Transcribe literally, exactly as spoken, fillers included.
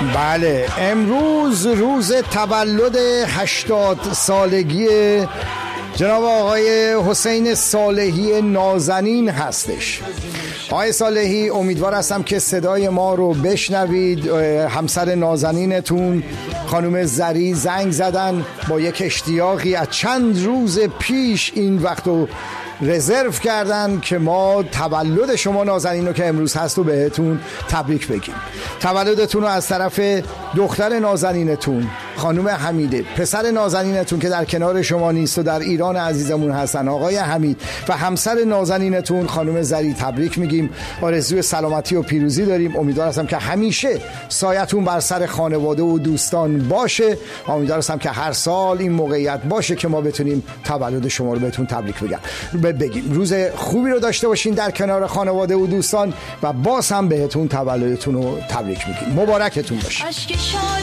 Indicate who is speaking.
Speaker 1: بله، امروز روز تولد هشتاد سالگی جناب آقای حسین صالحی نازنین هستش. آقای صالحی، امیدوار هستم که صدای ما رو بشنوید. همسر نازنینتون خانم زری زنگ زدن با یک اشتیاقی، از چند روز پیش این وقت رو رزرو کردن که ما تولد شما نازنین رو که امروز هست رو بهتون تبریک بگیم. تولدتون رو از طرف دختر نازنینتون خانم حمیده، پسر نازنینتون که در کنار شما نیست و در ایران عزیزمون هستن آقای حمید، و همسر نازنینتون خانم زری تبریک میگیم. آرزوی سلامتی و پیروزی داریم. امیدوار هستم که همیشه سایتون بر سر خانواده و دوستان باشه. امیدوار هستم که هر سال این موقعیت باشه که ما بتونیم تولد شما رو بهتون تبریک بگم بگیم. روز خوبی رو داشته باشین در کنار خانواده و دوستان و باز هم بهتون تولدتون رو تبریک میگیم. مبارکتون باشه.